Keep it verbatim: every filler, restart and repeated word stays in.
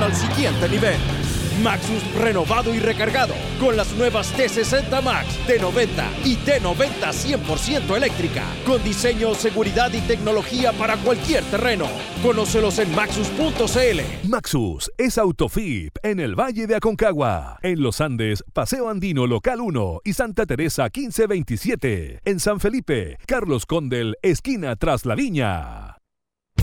al siguiente nivel. Maxus renovado y recargado con las nuevas T sesenta Max, T noventa y T noventa cien por ciento eléctrica, con diseño, seguridad y tecnología para cualquier terreno. Conócelos en maxus punto c l. Maxus es Autofip en el Valle de Aconcagua, en Los Andes, Paseo Andino Local uno y Santa Teresa quince veintisiete. En San Felipe, Carlos Condel, esquina Tras la Viña.